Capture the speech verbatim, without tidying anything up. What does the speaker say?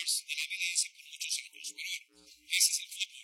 años en evidencia por muchos ángulos. Pero bueno, ese es el fútbol.